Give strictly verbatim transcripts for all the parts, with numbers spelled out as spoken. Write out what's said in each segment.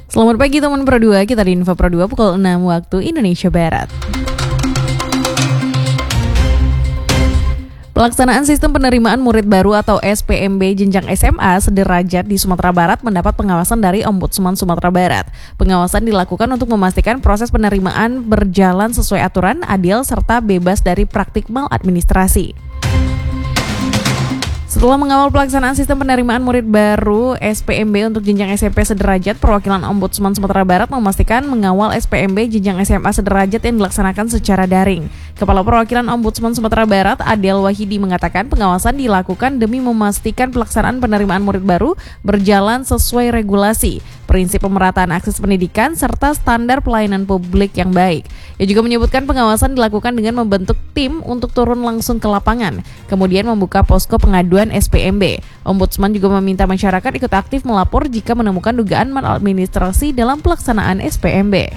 Selamat pagi teman Pro dua, kita di Info Pro dua pukul enam waktu Indonesia Barat. Pelaksanaan sistem penerimaan murid baru atau S P M B jenjang S M A sederajat di Sumatera Barat mendapat pengawasan dari Ombudsman Sumatera Barat. Pengawasan dilakukan untuk memastikan proses penerimaan berjalan sesuai aturan, adil, serta bebas dari praktik maladministrasi. Setelah mengawal pelaksanaan sistem penerimaan murid baru S P M B untuk jenjang S M P sederajat, perwakilan Ombudsman Sumatera Barat memastikan mengawal S P M B jenjang S M A sederajat yang dilaksanakan secara daring. Kepala Perwakilan Ombudsman Sumatera Barat, Adel Wahidi, mengatakan pengawasan dilakukan demi memastikan pelaksanaan penerimaan murid baru berjalan sesuai regulasi, prinsip pemerataan akses pendidikan, serta standar pelayanan publik yang baik. Ia juga menyebutkan pengawasan dilakukan dengan membentuk tim untuk turun langsung ke lapangan, kemudian membuka posko pengaduan S P M B. Ombudsman juga meminta masyarakat ikut aktif melapor jika menemukan dugaan maladministrasi dalam pelaksanaan S P M B.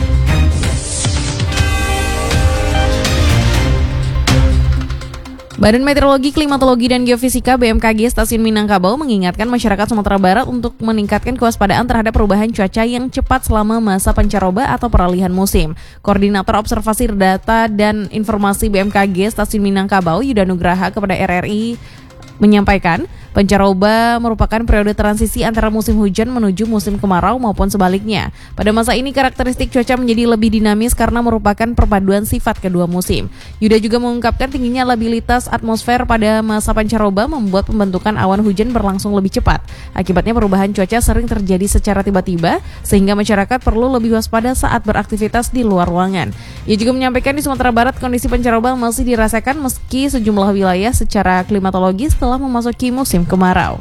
Badan Meteorologi, Klimatologi, dan Geofisika B M K G Stasiun Minangkabau mengingatkan masyarakat Sumatera Barat untuk meningkatkan kewaspadaan terhadap perubahan cuaca yang cepat selama masa pancaroba atau peralihan musim. Koordinator Observasi Data dan Informasi B M K G Stasiun Minangkabau, Yuda Nugraha, kepada R R I menyampaikan, pancaroba merupakan periode transisi antara musim hujan menuju musim kemarau maupun sebaliknya. Pada masa ini karakteristik cuaca menjadi lebih dinamis karena merupakan perpaduan sifat kedua musim. Yuda juga mengungkapkan tingginya labilitas atmosfer pada masa pancaroba membuat pembentukan awan hujan berlangsung lebih cepat. Akibatnya perubahan cuaca sering terjadi secara tiba-tiba sehingga masyarakat perlu lebih waspada saat beraktivitas di luar ruangan. Ia juga menyampaikan di Sumatera Barat kondisi pancaroba masih dirasakan meski sejumlah wilayah secara klimatologis telah memasuki musim kemarau.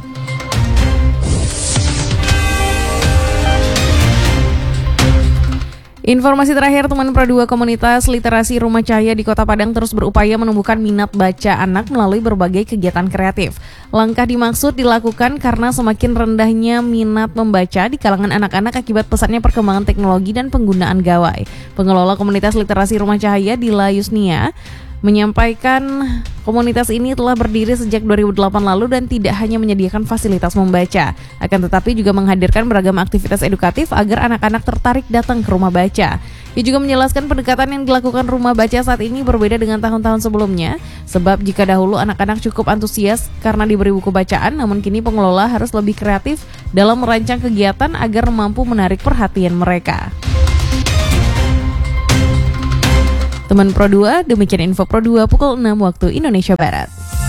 Informasi terakhir, teman Pro dua, komunitas literasi Rumah Cahaya di Kota Padang terus berupaya menumbuhkan minat baca anak melalui berbagai kegiatan kreatif. Langkah dimaksud dilakukan karena semakin rendahnya minat membaca di kalangan anak-anak akibat pesatnya perkembangan teknologi dan penggunaan gawai. Pengelola komunitas literasi Rumah Cahaya, Dila Yusnia, menyampaikan komunitas ini telah berdiri sejak dua ribu delapan lalu dan tidak hanya menyediakan fasilitas membaca, akan tetapi juga menghadirkan beragam aktivitas edukatif agar anak-anak tertarik datang ke rumah baca. Ia juga menjelaskan pendekatan yang dilakukan rumah baca saat ini berbeda dengan tahun-tahun sebelumnya, sebab jika dahulu anak-anak cukup antusias karena diberi buku bacaan, namun kini pengelola harus lebih kreatif dalam merancang kegiatan agar mampu menarik perhatian mereka. Teman Pro dua, demikian Info Pro dua pukul enam waktu Indonesia Barat.